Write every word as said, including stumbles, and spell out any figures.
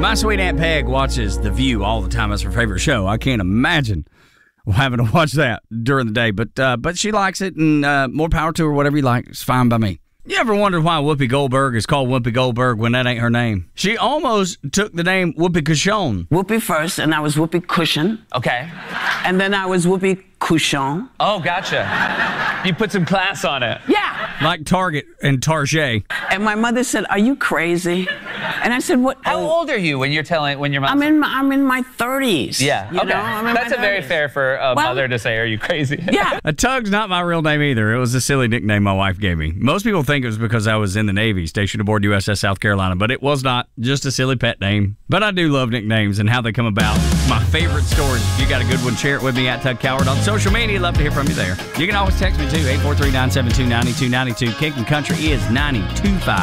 My sweet Aunt Peg watches The View all the time. That's her favorite show. I can't imagine having to watch that during the day, but uh, but she likes it, and uh, more power to her. Whatever you like, it's fine by me. You ever wondered why Whoopi Goldberg is called Whoopi Goldberg when that ain't her name? She almost took the name Whoopi Cushion. Whoopi first, and I was Whoopi Cushion. Okay. And then I was Whoopi Cushion. Oh, gotcha. You put some class on it. Yeah. Like Target and Target. And my mother said, "Are you crazy?" And I said, "What?" How oh, old are you when you're telling when your mom? I'm in my, I'm in my thirties. Yeah. You Okay. know, I'm in That's my a very thirties. fair for a Well, mother to say, "Are you crazy?" Yeah. A Tug's not my real name either. It was a silly nickname my wife gave me. Most people think it was because I was in the Navy, stationed aboard U S S South Carolina, but it was not. Just a silly pet name. But I do love nicknames and how they come about. My favorite stories. If you got a good one, share it with me at Tug Coward on social media. Love to hear from you there. You can always text me too, eight four three, nine seven two, nine two nine two. King and Country is ninety-two point five.